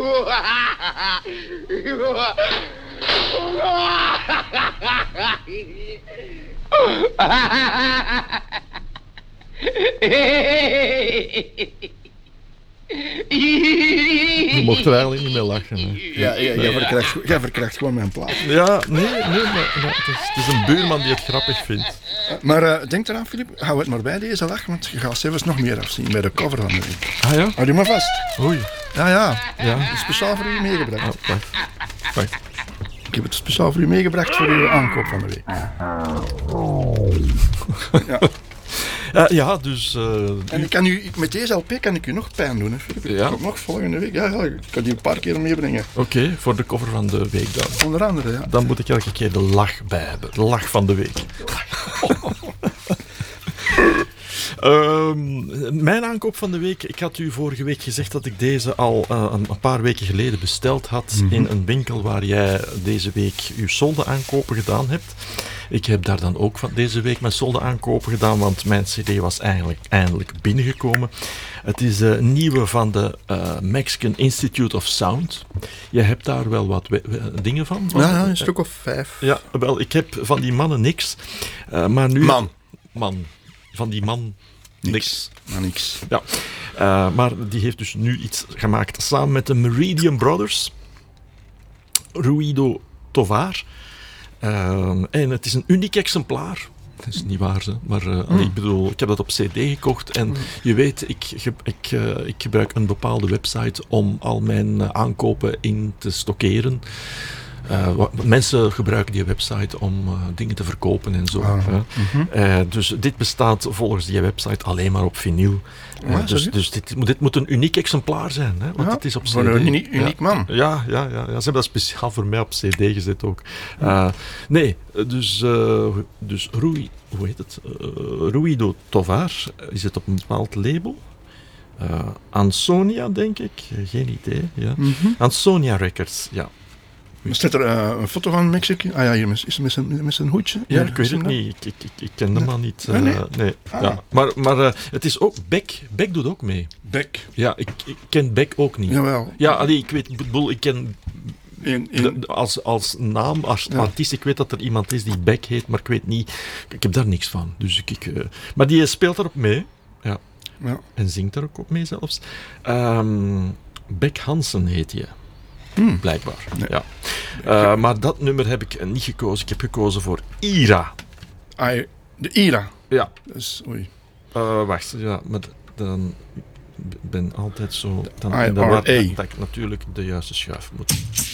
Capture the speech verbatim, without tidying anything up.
Je mocht er eigenlijk niet mee lachen. Hè. Ja, ja, jij, verkrijgt, jij verkrijgt gewoon mijn plaats. Ja, nee, nee maar, maar het, is, het is een buurman die het grappig vindt. Maar uh, denk eraan, Filip, hou het maar bij deze lach, want je gaat zelfs nog meer afzien bij de cover van de week. Ah ja? Houd je maar vast. Oei. Ja, ja. Ja. Speciaal voor u meegebracht. Oh, wacht. Wacht. Ik heb het speciaal voor u meegebracht voor uw aankoop van de week. Ja. Uh, ja, dus... Uh, en ik kan u, met deze L P kan ik u nog pijn doen, hè, Filip. Ja. Ook nog volgende week. Ja, ja, ik kan die een paar keer meebrengen. Oké, okay, voor de cover van de week dan. Onder andere, ja. Dan moet ik elke keer de lach bij hebben. De lach van de week. Um, mijn aankoop van de week. Ik had u vorige week gezegd dat ik deze al uh, een, een paar weken geleden besteld had. Mm-hmm. In een winkel waar jij deze week uw solde aankopen gedaan hebt. Ik heb daar dan ook van deze week mijn solde aankopen gedaan, want mijn cd was eigenlijk eindelijk binnengekomen. Het is een nieuwe van de uh, Mexican Institute of Sound. Je hebt daar wel wat we- we- dingen van? Ja, ja, een stuk of vijf. Ja, wel, ik heb van die mannen niks. Uh, maar nu... Man. Man. Van die man niks. Niks. Maar niks. Ja, uh, maar die heeft dus nu iets gemaakt samen met de Meridian Brothers. Ruido Tovar. Uh, en het is een uniek exemplaar. Dat is niet waar, hè. Maar uh, mm. ik bedoel, ik heb dat op cd gekocht. En mm. je weet, ik, ik, uh, ik gebruik een bepaalde website om al mijn uh, aankopen in te stockeren. Uh, wat, mensen gebruiken die website om uh, dingen te verkopen en zo. Ah, uh. Mm-hmm. Uh, dus dit bestaat volgens die website alleen maar op vinyl. Uh, ja, dus dus dit, dit moet een uniek exemplaar zijn. Hè, want ja, het is op C D. Voor een uniek, uniek ja. man. Ja, ja, ja, ja, ze hebben dat speciaal voor mij op C D gezet ook. Uh, nee, dus, uh, dus Rui, hoe heet het? Uh, Ruido Tovar is het op een bepaald label. Uh, Ansonia, denk ik. Geen idee. Ja. Mm-hmm. Ansonia Records, ja. Staat er uh, een foto van Mexico? Ah ja, hier is het met zijn, met zijn hoedje. Ja, ja, ik weet het dat? niet. Ik, ik, ik, ik ken de man niet. Uh, ah, nee? nee. Ah. Ja. Maar, maar uh, het is ook... Beck. Beck doet ook mee. Beck? Ja, ik, ik ken Beck ook niet. Jawel. Ja, allee, ik weet... Ik bedoel, ik ken... In, in... De, de, als, als naam, als ja. artiest, ik weet dat er iemand is die Beck heet, maar ik weet niet... Ik heb daar niks van. Dus ik... ik uh, maar die speelt erop mee. Ja. ja. En zingt er ook op mee zelfs. Um, Beck Hansen heet hij. Hmm. Blijkbaar, nee. ja. Uh, maar dat nummer heb ik niet gekozen. Ik heb gekozen voor Ira. Ah, de Ira? Ja. Dus, oei. Uh, wacht, ja, maar dan ben altijd zo... Dan I in de war R A. dat ik natuurlijk de juiste schuif moet.